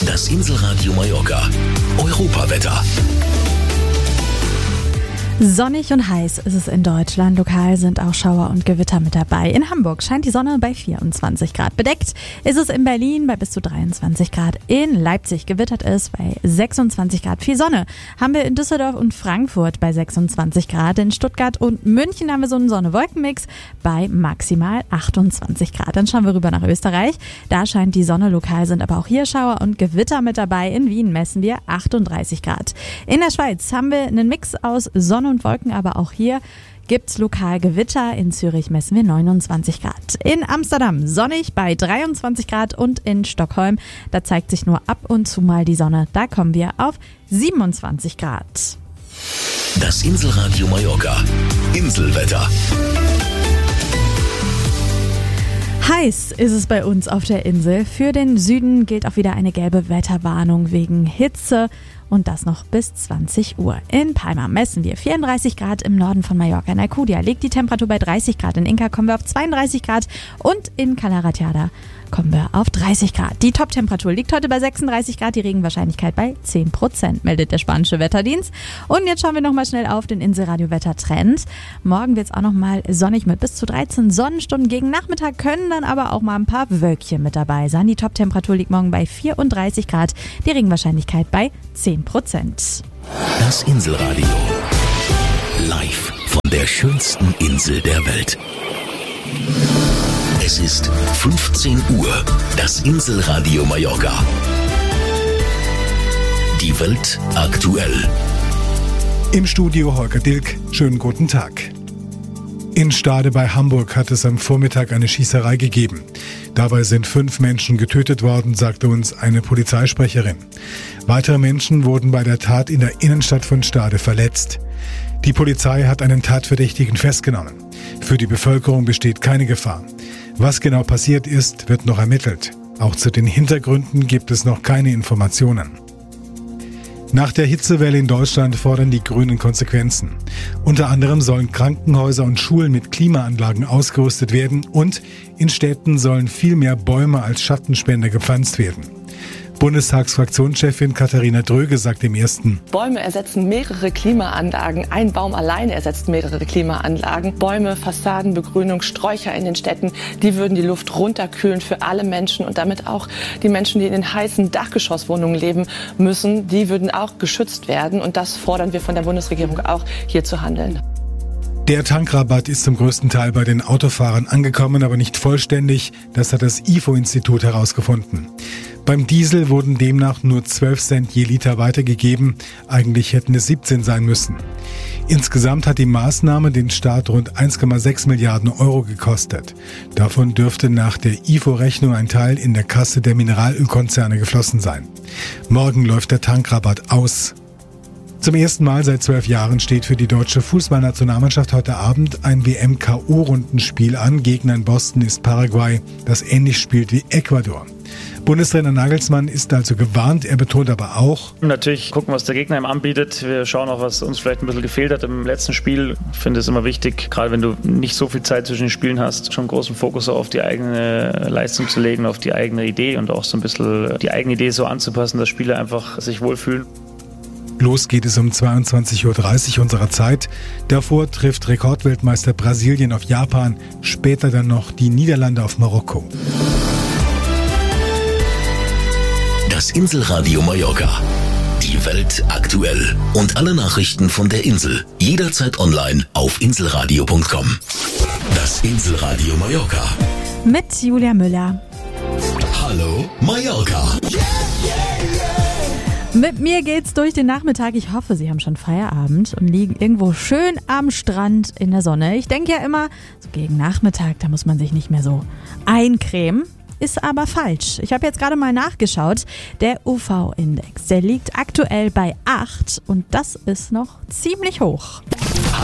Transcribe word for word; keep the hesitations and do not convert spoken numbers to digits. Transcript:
Das Inselradio Mallorca. Europawetter. Sonnig und heiß ist es in Deutschland. Lokal sind auch Schauer und Gewitter mit dabei. In Hamburg scheint die Sonne bei vierundzwanzig Grad. Bedeckt ist es in Berlin bei bis zu dreiundzwanzig Grad. In Leipzig gewittert es bei sechsundzwanzig Grad. Viel Sonne haben wir in Düsseldorf und Frankfurt bei sechsundzwanzig Grad. In Stuttgart und München haben wir so einen Sonne-Wolken-Mix bei maximal achtundzwanzig Grad. Dann schauen wir rüber nach Österreich. Da scheint die Sonne. Lokal sind aber auch hier Schauer und Gewitter mit dabei. In Wien messen wir achtunddreißig Grad. In der Schweiz haben wir einen Mix aus Sonne und Wolken, aber auch hier gibt's lokal Gewitter. In Zürich messen wir neunundzwanzig Grad. In Amsterdam sonnig bei dreiundzwanzig Grad und in Stockholm, da zeigt sich nur ab und zu mal die Sonne. Da kommen wir auf siebenundzwanzig Grad. Das Inselradio Mallorca. Inselwetter. Heiß ist es bei uns auf der Insel. Für den Süden gilt auch wieder eine gelbe Wetterwarnung wegen Hitze. Und das noch bis zwanzig Uhr. In Palma messen wir vierunddreißig Grad, im Norden von Mallorca. In Alcudia liegt die Temperatur bei dreißig Grad. In Inca kommen wir auf zweiunddreißig Grad und in Cala Ratjada kommen wir auf dreißig Grad. Die Top-Temperatur liegt heute bei sechsunddreißig Grad, die Regenwahrscheinlichkeit bei zehn Prozent, meldet der spanische Wetterdienst. Und jetzt schauen wir nochmal schnell auf den Inselradio-Wettertrend. Morgen wird es auch nochmal sonnig mit bis zu dreizehn Sonnenstunden. Gegen Nachmittag können dann aber auch mal ein paar Wölkchen mit dabei sein. Die Top-Temperatur liegt morgen bei vierunddreißig Grad, die Regenwahrscheinlichkeit bei zehn Prozent. Das Inselradio. Live von der schönsten Insel der Welt. Es ist fünfzehn Uhr. Das Inselradio Mallorca. Die Welt aktuell. Im Studio Holger Dilk. Schönen guten Tag. In Stade bei Hamburg hat es am Vormittag eine Schießerei gegeben. Dabei sind fünf Menschen getötet worden, sagte uns eine Polizeisprecherin. Weitere Menschen wurden bei der Tat in der Innenstadt von Stade verletzt. Die Polizei hat einen Tatverdächtigen festgenommen. Für die Bevölkerung besteht keine Gefahr. Was genau passiert ist, wird noch ermittelt. Auch zu den Hintergründen gibt es noch keine Informationen. Nach der Hitzewelle in Deutschland fordern die Grünen Konsequenzen. Unter anderem sollen Krankenhäuser und Schulen mit Klimaanlagen ausgerüstet werden und in Städten sollen viel mehr Bäume als Schattenspender gepflanzt werden. Bundestagsfraktionschefin Katharina Dröge sagt im Ersten: Bäume ersetzen mehrere Klimaanlagen. Ein Baum alleine ersetzt mehrere Klimaanlagen. Bäume, Fassaden, Begrünung, Sträucher in den Städten, die würden die Luft runterkühlen für alle Menschen und damit auch die Menschen, die in den heißen Dachgeschosswohnungen leben müssen, die würden auch geschützt werden. Und das fordern wir von der Bundesregierung auch, hier zu handeln. Der Tankrabatt ist zum größten Teil bei den Autofahrern angekommen, aber nicht vollständig. Das hat das I F O-Institut herausgefunden. Beim Diesel wurden demnach nur zwölf Cent je Liter weitergegeben. Eigentlich hätten es siebzehn sein müssen. Insgesamt hat die Maßnahme den Staat rund eins Komma sechs Milliarden Euro gekostet. Davon dürfte nach der I F O-Rechnung ein Teil in der Kasse der Mineralölkonzerne geflossen sein. Morgen läuft der Tankrabatt aus. Zum ersten Mal seit zwölf Jahren steht für die deutsche Fußballnationalmannschaft heute Abend ein W M-K O-Rundenspiel an. Gegner in Boston ist Paraguay, das ähnlich spielt wie Ecuador. Bundestrainer Nagelsmann ist also gewarnt, er betont aber auch: Natürlich gucken, was der Gegner ihm anbietet. Wir schauen auch, was uns vielleicht ein bisschen gefehlt hat im letzten Spiel. Ich finde es immer wichtig, gerade wenn du nicht so viel Zeit zwischen den Spielen hast, schon großen Fokus auf die eigene Leistung zu legen, auf die eigene Idee und auch so ein bisschen die eigene Idee so anzupassen, dass Spieler einfach sich wohlfühlen. Los geht es um zweiundzwanzig Uhr dreißig unserer Zeit. Davor trifft Rekordweltmeister Brasilien auf Japan, später dann noch die Niederlande auf Marokko. Das Inselradio Mallorca. Die Welt aktuell. Und alle Nachrichten von der Insel. Jederzeit online auf inselradio punkt com. Das Inselradio Mallorca. Mit Julia Müller. Hallo Mallorca. Mit mir geht's durch den Nachmittag. Ich hoffe, Sie haben schon Feierabend und liegen irgendwo schön am Strand in der Sonne. Ich denke ja immer, so gegen Nachmittag, da muss man sich nicht mehr so eincremen. Ist aber falsch. Ich habe jetzt gerade mal nachgeschaut. Der U V-Index, der liegt aktuell bei acht und das ist noch ziemlich hoch.